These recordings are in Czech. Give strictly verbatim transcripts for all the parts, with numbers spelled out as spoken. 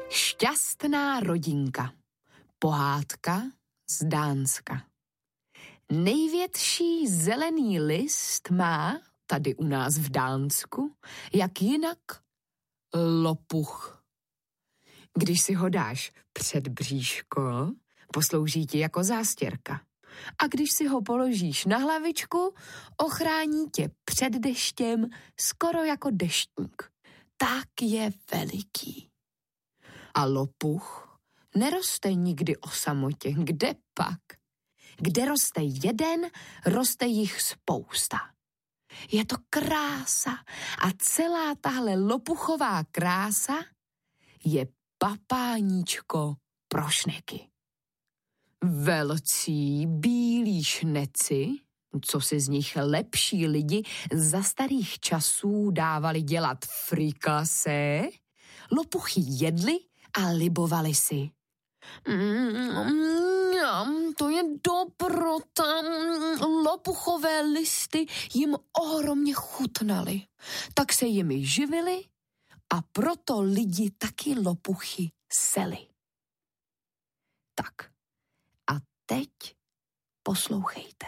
Šťastná rodinka. Pohádka z Dánska. Největší zelený list má, tady u nás v Dánsku, jak jinak, lopuch. Když si ho dáš před bříško, poslouží ti jako zástěrka. A když si ho položíš na hlavičku, ochrání tě před deštěm skoro jako deštník. Tak je veliký. A lopuch neroste nikdy o samotě. Kde pak? Kde roste jeden, roste jich spousta. Je to krása a celá tahle lopuchová krása je papáníčko pro šneky. Velcí bílí šneci, co si z nich lepší lidi za starých časů dávali dělat frikasé, lopuchy jedli a libovali si. Mm, to je dobrota. Lopuchové listy jim ohromně chutnaly. Tak se jimi živili a proto lidi taky lopuchy seli. Tak a teď poslouchejte.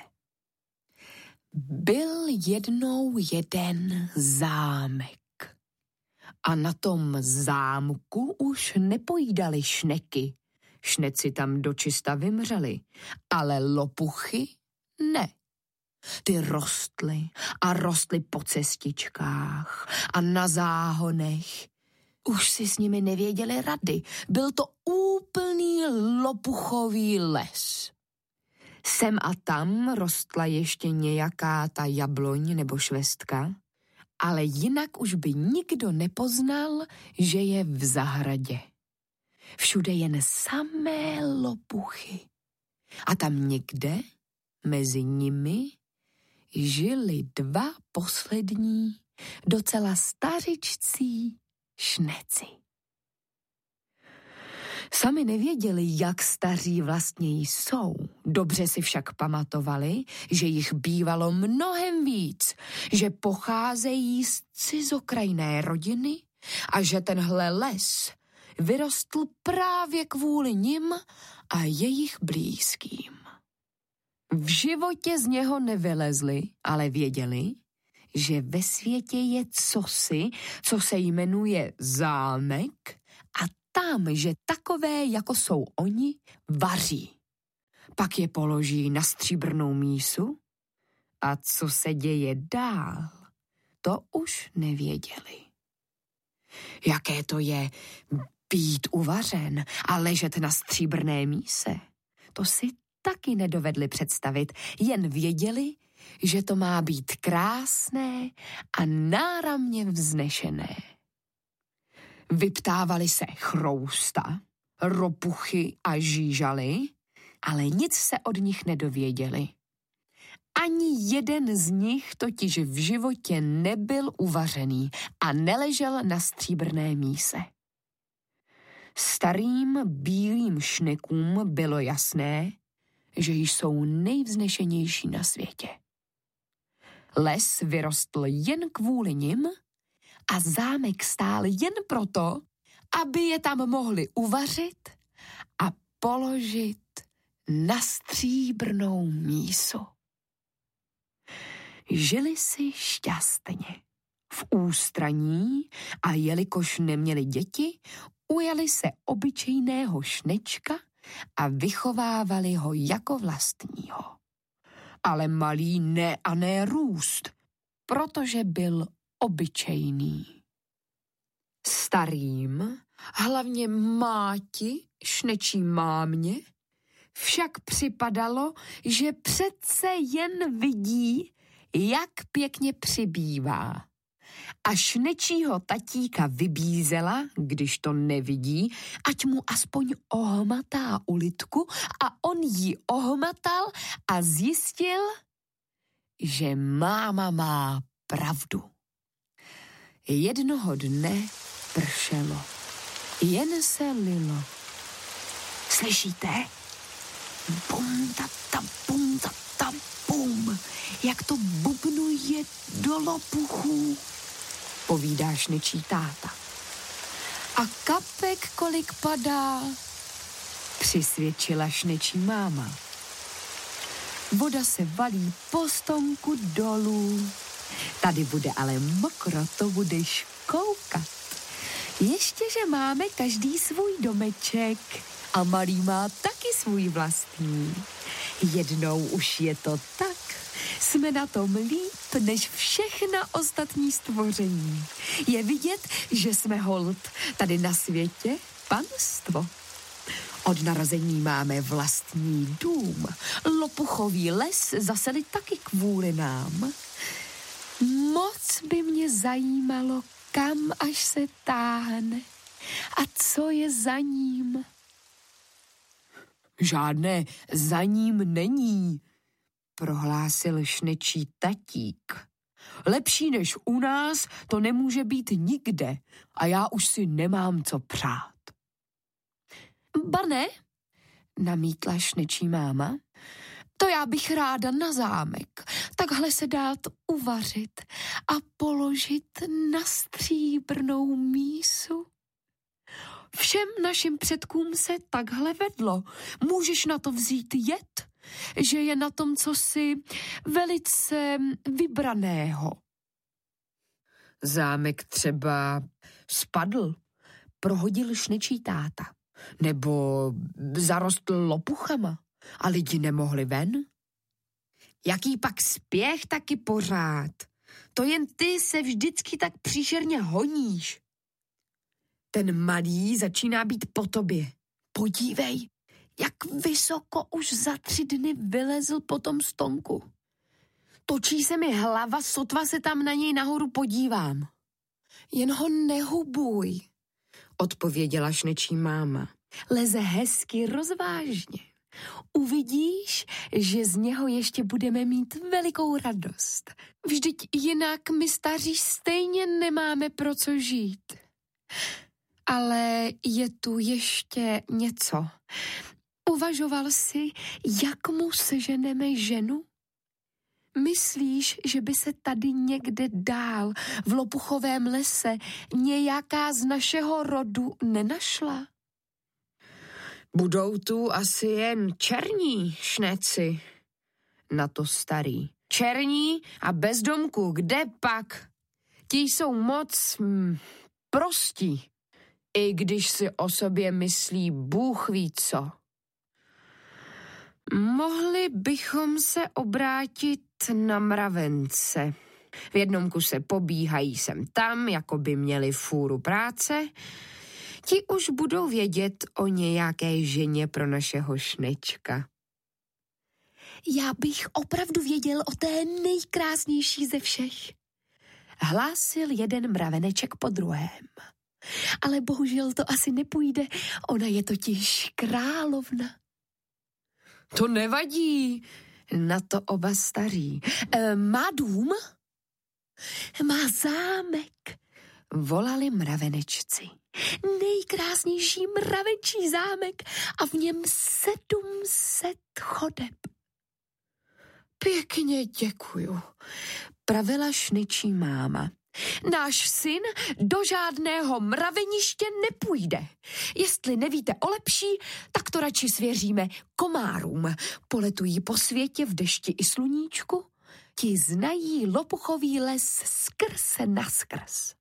Byl jednou jeden zámek. A na tom zámku už nepojídali šneky. Šneci tam dočista vymřeli, ale lopuchy ne. Ty rostly a rostly po cestičkách a na záhonech. Už si s nimi nevěděli rady. Byl to úplný lopuchový les. Sem a tam rostla ještě nějaká ta jabloň nebo švestka, ale jinak už by nikdo nepoznal, že je v zahradě. Všude jen samé lopuchy. A tam někde mezi nimi žili dva poslední, docela stařičcí šneci. Sami nevěděli, jak staří vlastně jsou. Dobře si však pamatovali, že jich bývalo mnohem víc, že pocházejí z cizokrajné rodiny a že tenhle les vyrostl právě kvůli nim a jejich blízkým. V životě z něho nevylezli, ale věděli, že ve světě je cosi, co se jmenuje zámek a tam, že takové, jako jsou oni, vaří. Pak je položí na stříbrnou mísu a co se děje dál, to už nevěděli. Jaké to je být uvařen a ležet na stříbrné míse, to si taky nedovedli představit, jen věděli, že to má být krásné a náramně vznešené. Vyptávali se chrousta, ropuchy a žížaly, ale nic se od nich nedověděli. Ani jeden z nich totiž v životě nebyl uvařený a neležel na stříbrné míse. Starým bílým šnekům bylo jasné, že jsou nejvznešenější na světě. Les vyrostl jen kvůli nim a zámek stál jen proto, aby je tam mohli uvařit a položit na stříbrnou mísu. Žili si šťastně v ústraní a jelikož neměli děti, ujali se obyčejného šnečka a vychovávali ho jako vlastního. Ale malý ne a ne růst, protože byl obyčejný. Starým, hlavně máti, šnečí mámě, však připadalo, že přece jen vidí, jak pěkně přibývá. A šnečího tatíka vybízela, když to nevidí, ať mu aspoň ohmatá ulitku a on ji ohmatal a zjistil, že máma má pravdu. Jednoho dne pršelo, jen se lilo. Slyšíte? Bum, ta, ta, bum, ta, ta, bum, jak to bubnuje do lopuchů, povídá šnečí táta. A kapek kolik padá, přisvědčila šnečí máma. Voda se valí po stonku dolů. Tady bude ale mokro, to budeš koukat. Ještě, že máme každý svůj domeček a malý má taky svůj vlastní. Jednou už je to tak, jsme na tom líp než všechna ostatní stvoření. Je vidět, že jsme hold tady na světě panstvo. Od narození máme vlastní dům. Lopuchový les zaseli taky kvůli nám. Moc by mě zajímalo, kam až se táhne a co je za ním. Žádné za ním není, prohlásil šnečí tatík. Lepší než u nás to nemůže být nikde a já už si nemám co přát. Ba ne, namítla šnečí máma, to já bych ráda na zámek, takhle se dát uvařit a položit na stříbrnou mísu. Všem našim předkům se takhle vedlo. Můžeš na to vzít jed, že je na tom cosi velice vybraného. Zámek třeba spadl, prohodil šnečí táta, nebo zarostl lopuchama a lidi nemohli ven. Jaký pak spěch, taky pořád. To jen ty se vždycky tak příšerně honíš. Ten malý začíná být po tobě. Podívej, jak vysoko už za tři dny vylezl po tom stonku. Točí se mi hlava, sotva se tam na něj nahoru podívám. Jen ho nehubuj, odpověděla šnečí máma. Leze hezky rozvážně. Uvidíš, že z něho ještě budeme mít velikou radost. Vždyť jinak my staří stejně nemáme pro co žít. Ale je tu ještě něco. Uvažoval jsi, jak mu seženeme ženu? Myslíš, že by se tady někde dál v lopuchovém lese nějaká z našeho rodu nenašla? Budou tu asi jen černí šneci, na to starý. Černí a bez domku, kde pak? Ti jsou moc hm, prostí, i když si o sobě myslí Bůh ví co. Mohli bychom se obrátit na mravence. V jednom kuse pobíhají sem tam, jako by měli fůru práce. Ti už budou vědět o nějaké ženě pro našeho šnečka. Já bych opravdu věděl o té nejkrásnější ze všech. Hlásil jeden mraveneček po druhém. Ale bohužel to asi nepůjde, ona je totiž královna. To nevadí, na to oba staří. E, má dům? Má zámek, volali mravenečci. Nejkrásnější mravenčí zámek a v něm sedm set chodeb. Pěkně děkuju, pravila šnečí máma. Náš syn do žádného mraveniště nepůjde. Jestli nevíte o lepší, tak to radši svěříme komárům. Poletují po světě v dešti i sluníčku. Ti znají lopuchový les skrz naskrz.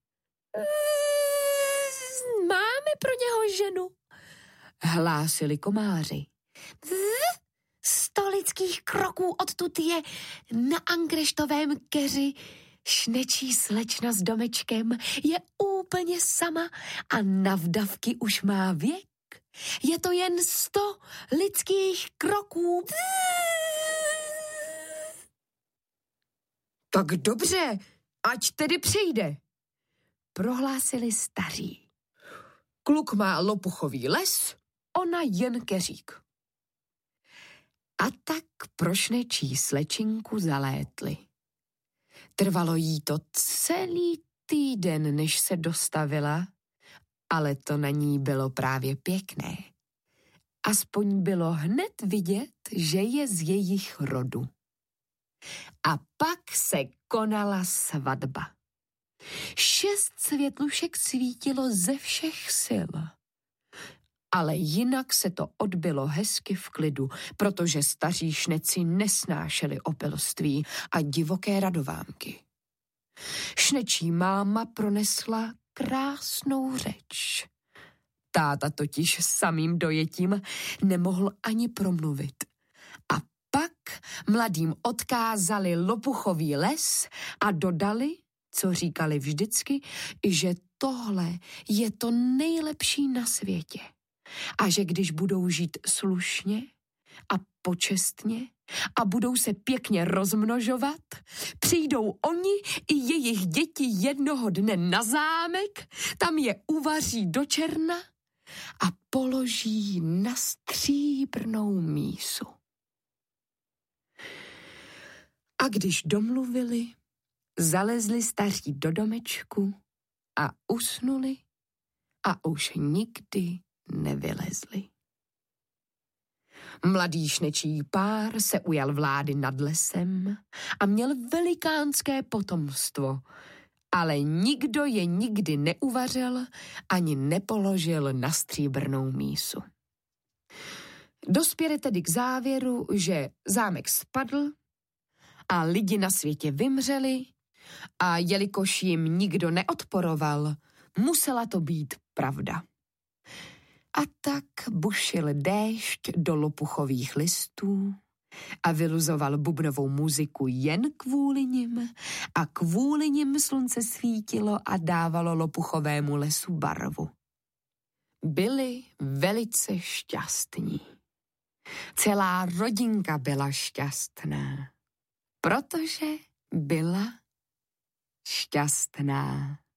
Máme pro něho ženu, hlásili komáři. Sto lidských kroků odtud je na angreštovém keři šnečí slečna s domečkem, je úplně sama a navdavky už má věk. Je to jen sto lidských kroků. Tak dobře, ať tedy přijde, prohlásili staří. Kluk má lopuchový les, ona jen keřík. A tak pro šnečí slečinku zalétli. Trvalo jí to celý týden, než se dostavila, ale to na ní bylo právě pěkné. Aspoň bylo hned vidět, že je z jejich rodu. A pak se konala svatba. Šest světlušek svítilo ze všech sil. Ale jinak se to odbylo hezky v klidu, protože staří šneci nesnášeli opilství a divoké radovánky. Šnečí máma pronesla krásnou řeč. Táta totiž samým dojetím nemohl ani promluvit. A pak mladým odkázali lopuchový les a dodali, co říkali vždycky, že tohle je to nejlepší na světě. A že když budou žít slušně a počestně a budou se pěkně rozmnožovat, přijdou oni i jejich děti jednoho dne na zámek, tam je uvaří do černa a položí na stříbrnou mísu. A když domluvili, zalezli staří do domečku a usnuli a už nikdy nevylezli. Mladý šnečí pár se ujal vlády nad lesem a měl velikánské potomstvo, ale nikdo je nikdy neuvařil ani nepoložil na stříbrnou mísu. Dospěli tedy k závěru, že zámek spadl a lidi na světě vymřeli a jelikož jim nikdo neodporoval, musela to být pravda. A tak bušil déšť do lopuchových listů a vyluzoval bubnovou muziku jen kvůli nim a kvůli nim slunce svítilo a dávalo lopuchovému lesu barvu. Byli velice šťastní. Celá rodinka byla šťastná, protože byla šťastná.